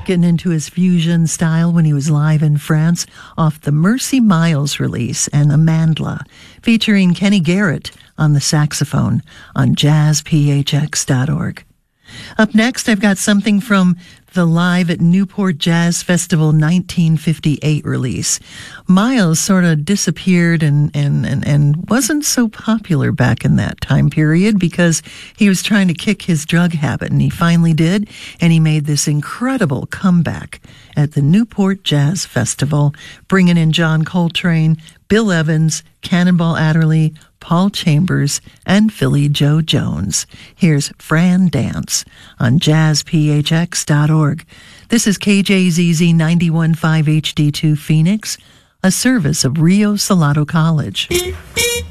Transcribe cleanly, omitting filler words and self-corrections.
getting into his fusion style when he was live in France off the Mercy Miles release and Amandla, featuring Kenny Garrett on the saxophone on jazzphx.org. Up next, I've got something from the Live at Newport Jazz Festival 1958 release. Miles sort of disappeared and wasn't so popular back in that time period because he was trying to kick his drug habit, and he finally did, and he made this incredible comeback at the Newport Jazz Festival, bringing in John Coltrane, Bill Evans, Cannonball Adderley, Paul Chambers, and Philly Joe Jones. Here's Fran Dance on jazzphx.org. This is KJZZ 91.5 HD2 Phoenix, a service of Rio Salado College.